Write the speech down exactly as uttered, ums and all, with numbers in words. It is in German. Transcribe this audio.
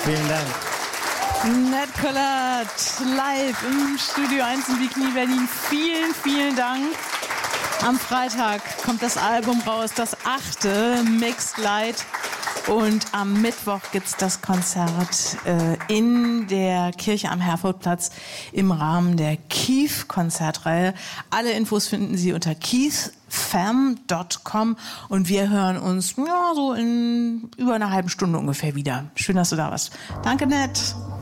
Vielen Dank. Ned Collard, live im Studio eins in Bikini Berlin. Vielen, vielen Dank. Am Freitag kommt das Album raus, das achte, Mixed Light. Und am Mittwoch gibt's das Konzert äh, in der Kirche am Herfordplatz im Rahmen der Keith-Konzertreihe. Alle Infos finden Sie unter keith fam dot com und wir hören uns ja, so in über einer halben Stunde ungefähr wieder. Schön, dass du da warst. Danke, Ned.